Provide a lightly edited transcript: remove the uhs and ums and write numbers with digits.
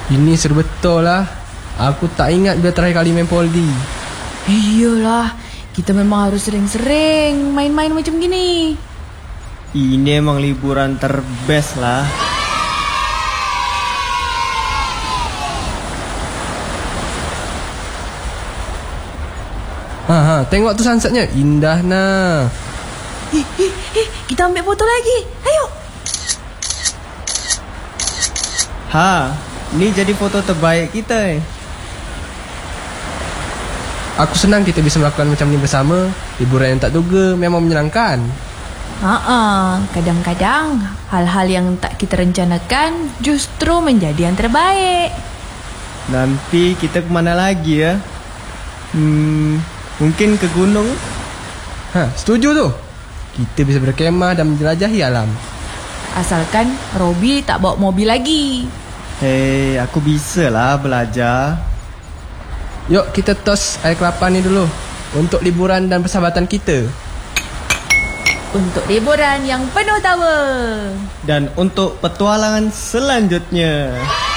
Ini seru betul lah. Aku tak ingat bila terakhir kali main Poldi. Iyalah, kita memang harus sering-sering main-main macam gini. Ini emang liburan terbest lah. Tengok tu sunsetnya. Indah nah. Kita ambil foto lagi. Ayo. Ni jadi foto terbaik kita. Aku senang kita bisa melakukan macam ni bersama. Liburan yang tak duga memang menyenangkan. Kadang-kadang hal-hal yang tak kita rencanakan justru menjadi yang terbaik. Nanti kita kemana lagi ya? Mungkin ke gunung. Setuju tu. Kita bisa berkemah dan menjelajahi alam. Asalkan Robi tak bawa mobil lagi. Aku bisa lah belajar. Yuk kita tos air kelapa ni dulu. Untuk liburan dan persahabatan kita. Untuk liburan yang penuh tawa. Dan untuk petualangan selanjutnya.